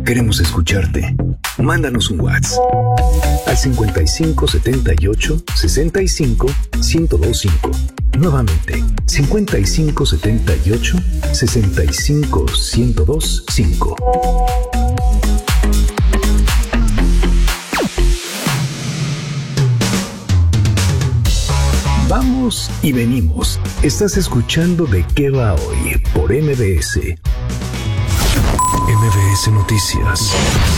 Queremos escucharte. Mándanos un WhatsApp al 55 78 65 1025. Nuevamente, 55 78 65 1025. Vamos y venimos. Estás escuchando De qué va hoy por MBS. MBS Noticias.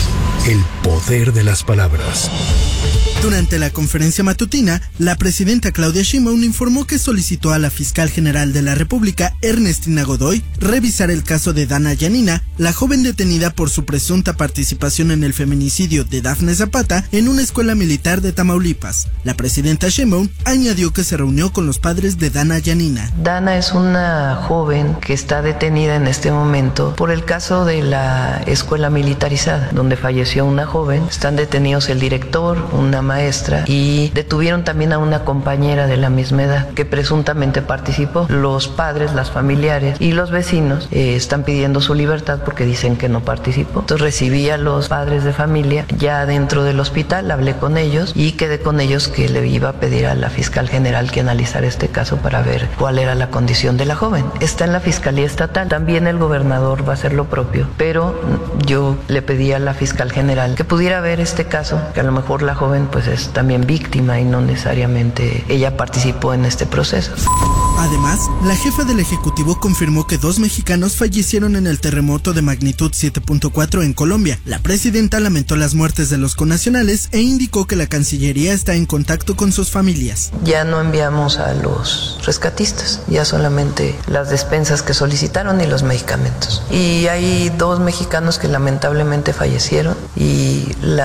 El poder de las palabras. Durante la conferencia matutina, la presidenta Claudia Sheinbaum informó que solicitó a la fiscal general de la República, Ernestina Godoy, revisar el caso de Dana Yanina, la joven detenida por su presunta participación en el feminicidio de Dafne Zapata en una escuela militar de Tamaulipas. La presidenta Sheinbaum añadió que se reunió con los padres de Dana Yanina. Dana es una joven que está detenida en este momento por el caso de la escuela militarizada, donde falleció una joven. Están detenidos el director, una maestra, y detuvieron también a una compañera de la misma edad que presuntamente participó. Los padres, las familiares y los vecinos están pidiendo su libertad porque dicen que no participó. Entonces recibí a los padres de familia ya dentro del hospital, hablé con ellos y quedé con ellos que le iba a pedir a la fiscal general que analizara este caso para ver cuál era la condición de la joven. Está en la Fiscalía Estatal, también el gobernador va a hacer lo propio, pero yo le pedí a la fiscal general que pudiera ver este caso, que a lo mejor la joven pues es también víctima y no necesariamente ella participó en este proceso. Además, la jefa del Ejecutivo confirmó que 2 mexicanos fallecieron en el terremoto de magnitud 7.4 en Colombia. La presidenta lamentó las muertes de los connacionales e indicó que la Cancillería está en contacto con sus familias. Ya no enviamos a los rescatistas, ya solamente las despensas que solicitaron y los medicamentos. Y hay 2 mexicanos que lamentablemente fallecieron y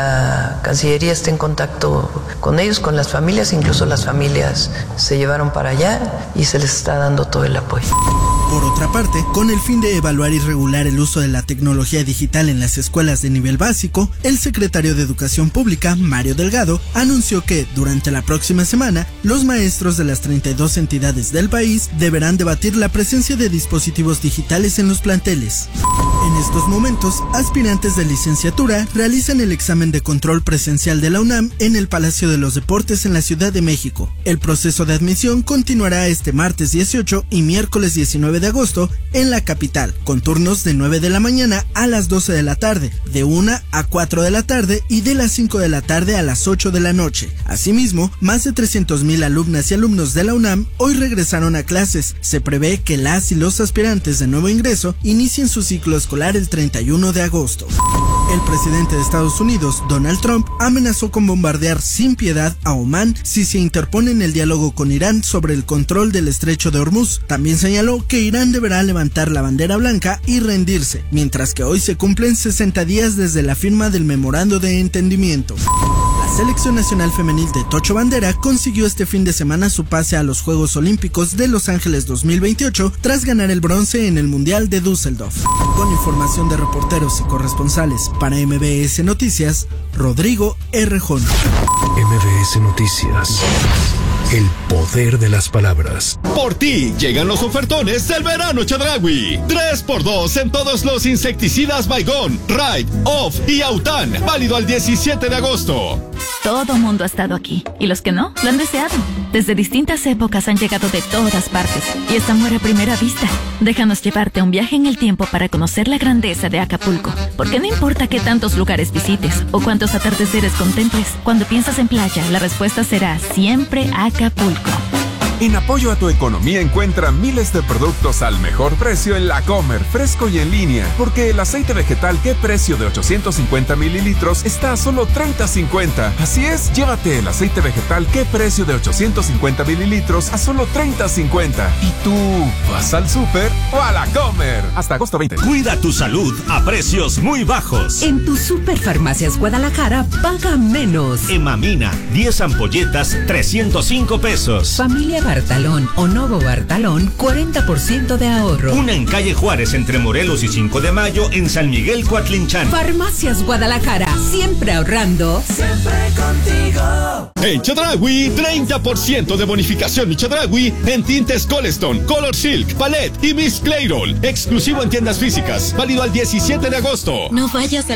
la Cancillería está en contacto con ellos, con las familias, incluso las familias se llevaron para allá y se les está dando todo el apoyo. Por otra parte, con el fin de evaluar y regular el uso de la tecnología digital en las escuelas de nivel básico, el secretario de Educación Pública, Mario Delgado, anunció que, durante la próxima semana, los maestros de las 32 entidades del país deberán debatir la presencia de dispositivos digitales en los planteles. En estos momentos, aspirantes de licenciatura realizan el examen de control presencial de la UNAM en el Palacio de los Deportes en la Ciudad de México. El proceso de admisión continuará este martes 18 y miércoles 19 de agosto en la capital, con turnos de 9 de la mañana a las 12 de la tarde, de 1 a 4 de la tarde y de las 5 de la tarde a las 8 de la noche. Asimismo, más de 300,000 alumnas y alumnos de la UNAM hoy regresaron a clases. Se prevé que las y los aspirantes de nuevo ingreso inicien su ciclo escolar el 31 de agosto. El presidente de Estados Unidos, Donald Trump, amenazó con bombardear sin piedad a Omán si se interpone en el diálogo con Irán sobre el control del estrecho de Hormuz. También señaló que Irán deberá levantar la bandera blanca y rendirse, mientras que hoy se cumplen 60 días desde la firma del memorando de entendimiento. La Selección Nacional Femenil de Tocho Bandera consiguió este fin de semana su pase a los Juegos Olímpicos de Los Ángeles 2028 tras ganar el bronce en el Mundial de Düsseldorf. Con información de reporteros y corresponsales para MBS Noticias, Rodrigo Errejón. MBS Noticias. El poder de las palabras. Por ti llegan los ofertones del verano Chedraui. 3x2 en todos los insecticidas Baygon, Raid, Off y Autan. Válido al 17 de agosto. Todo mundo ha estado aquí. Y los que no, lo han deseado. Desde distintas épocas han llegado de todas partes. Y es amor a primera vista. Déjanos llevarte a un viaje en el tiempo para conocer la grandeza de Acapulco. Porque no importa qué tantos lugares visites o cuántos atardeceres contemples, cuando piensas en playa, la respuesta será siempre Acapulco. En apoyo a tu economía encuentra miles de productos al mejor precio en La Comer, fresco y en línea. Porque el aceite vegetal ¿Qué precio de 850 mililitros está a solo $30.50? Así es, llévate el aceite vegetal ¿Qué precio de 850 mililitros a solo $30.50? ¿Y tú vas al súper o a La Comer? Hasta agosto 20. Cuida tu salud a precios muy bajos. En tu Superfarmacias Guadalajara paga menos. Emamina, 10 ampolletas, 305 pesos. Familia Bartalón o Novo Bartalón, 40% de ahorro. Una en calle Juárez entre Morelos y 5 de Mayo en San Miguel Coatlinchan. Farmacias Guadalajara, siempre ahorrando, siempre contigo. En Chedraui, 30% de bonificación en Chedraui en tintes Coleston, Color Silk, Palette y Miss Clairol. Exclusivo en tiendas físicas. Válido al 17 de agosto. No vayas a